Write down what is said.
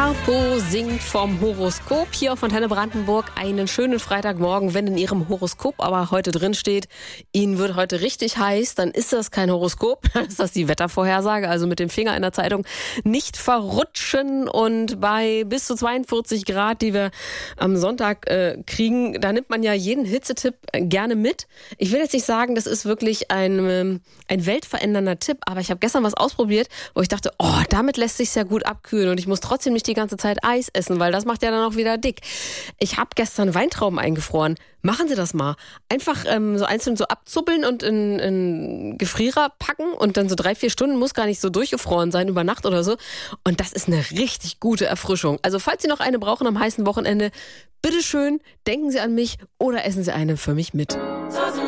Harpo singt vom Horoskop hier auf Antenne Brandenburg. Einen schönen Freitagmorgen, wenn in Ihrem Horoskop aber heute drin steht, Ihnen wird heute richtig heiß, dann ist das kein Horoskop, dann ist das die Wettervorhersage. Also mit dem Finger in der Zeitung nicht verrutschen. Und bei bis zu 42 Grad, die wir am Sonntag kriegen, da nimmt man ja jeden Hitzetipp gerne mit. Ich will jetzt nicht sagen, das ist wirklich ein weltverändernder Tipp, aber ich habe gestern was ausprobiert, wo ich dachte, damit lässt sich sehr gut abkühlen und ich muss trotzdem nicht die ganze Zeit Eis essen, weil das macht ja dann auch wieder dick. Ich habe gestern Weintrauben eingefroren. Machen Sie das mal. Einfach so einzeln so abzuppeln und in Gefrierer packen und dann so 3-4 Stunden, muss gar nicht so durchgefroren sein, über Nacht oder so. Und das ist eine richtig gute Erfrischung. Also falls Sie noch eine brauchen am heißen Wochenende, bitteschön, denken Sie an mich oder essen Sie eine für mich mit.